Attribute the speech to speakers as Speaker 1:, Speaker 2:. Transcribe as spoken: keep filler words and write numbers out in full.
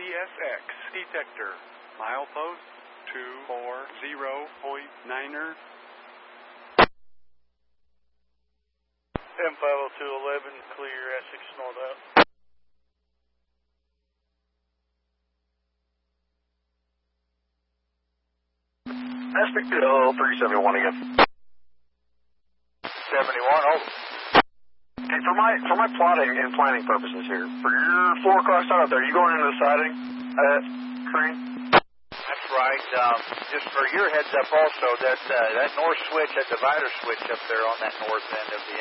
Speaker 1: S X detector. Milepost two four zero point niner.
Speaker 2: M five oh two eleven, clear Essex north out.
Speaker 3: Aspect oh three seventy-one again.
Speaker 2: seventy-one, over.
Speaker 3: Hey, for my for my plotting and planning purposes here, for your four cars out there, you going into the siding at Crane?
Speaker 4: That's right. Um, just for your heads up also, that uh, that north switch, that divider switch up there on that north end of the